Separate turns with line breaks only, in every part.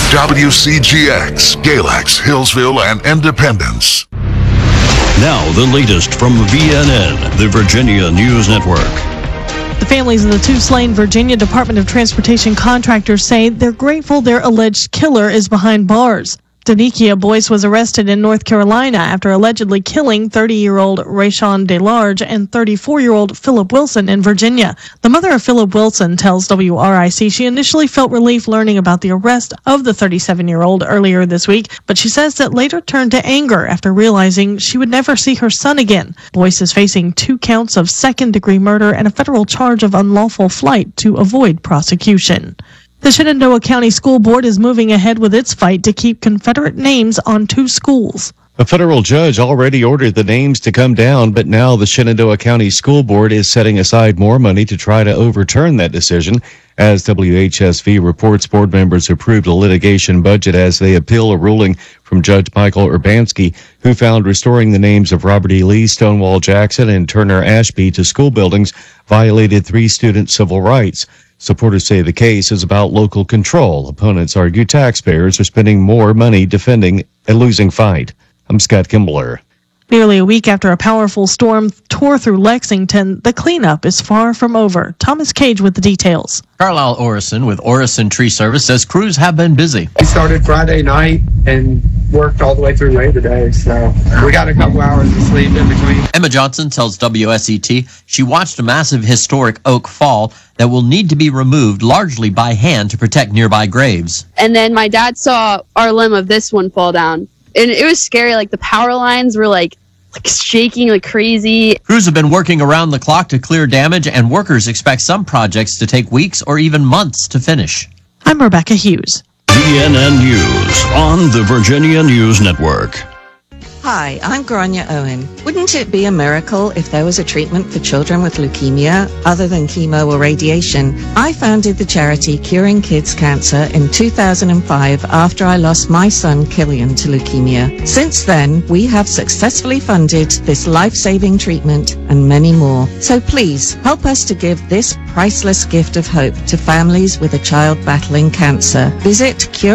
WCGX, Galax, Hillsville, and Independence.
Now the latest from VNN, the Virginia News Network.
The families of the two slain Virginia Department of Transportation contractors say they're grateful their alleged killer is behind bars. Danikia Boyce was arrested in North Carolina after allegedly killing 30-year-old Rayshawn DeLarge and 34-year-old Philip Wilson in Virginia. The mother of Philip Wilson tells WRIC she initially felt relief learning about the arrest of the 37-year-old earlier this week, but she says that later turned to anger after realizing she would never see her son again. Boyce is facing 2 counts of second-degree murder and a federal charge of unlawful flight to avoid prosecution. The Shenandoah County School Board is moving ahead with its fight to keep Confederate names on 2 schools.
A federal judge already ordered the names to come down, but now the Shenandoah County School Board is setting aside more money to try to overturn that decision. As WHSV reports, board members approved a litigation budget as they appeal a ruling from Judge Michael Urbanski, who found restoring the names of Robert E. Lee, Stonewall Jackson, and Turner Ashby to school buildings violated 3 student civil rights. Supporters say the case is about local control. Opponents argue taxpayers are spending more money defending a losing fight. I'm Scott Kimbler.
Nearly a week after a powerful storm tore through Lexington, the cleanup is far from over. Thomas Cage with the details.
Carlisle Orison with Orison Tree Service says crews have been busy.
We started Friday night and worked all the way through Labor Day, so we got a couple hours of sleep in between.
Emma Johnson tells WSET she watched a massive historic oak fall that will need to be removed largely by hand to protect nearby graves.
And then my dad saw our limb of this one fall down. And it was scary. Like the power lines were like shaking like crazy.
Crews have been working around the clock to clear damage, and workers expect some projects to take weeks or even months to finish.
I'm Rebecca Hughes.
VNN News on the Virginia News Network.
Hi, I'm Grania Owen. Wouldn't it be a miracle if there was a treatment for children with leukemia other than chemo or radiation? I founded the charity Curing Kids Cancer in 2005 after I lost my son Killian to leukemia. Since then, we have successfully funded this life-saving treatment and many more. So please, help us to give this priceless gift of hope to families with a child battling cancer. Visit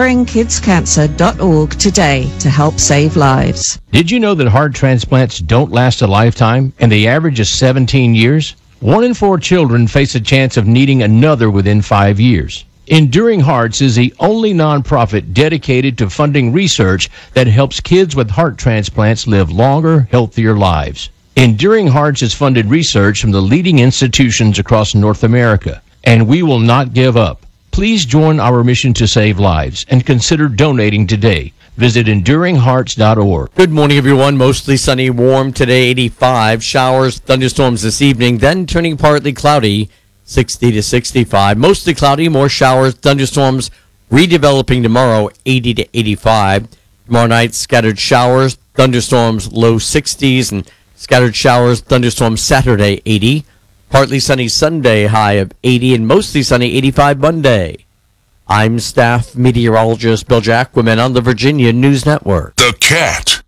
curingkidscancer.org today to help save lives.
Did you know that heart transplants don't last a lifetime and the average is 17 years? 1 in 4 children face a chance of needing another within 5 years. Enduring Hearts is the only nonprofit dedicated to funding research that helps kids with heart transplants live longer, healthier lives. Enduring Hearts has funded research from the leading institutions across North America, and we will not give up. Please join our mission to save lives and consider donating today. Visit EnduringHearts.org.
Good morning, everyone. Mostly sunny, warm today, 85. Showers, thunderstorms this evening, then turning partly cloudy, 60 to 65. Mostly cloudy, more showers, thunderstorms, redeveloping tomorrow, 80 to 85. Tomorrow night, scattered showers, thunderstorms, low 60s, and scattered showers, thunderstorms Saturday, 80. Partly sunny Sunday, high of 80, and mostly sunny, 85 Monday. I'm staff meteorologist Bill Jacquemin on the Virginia News Network.
The Cat.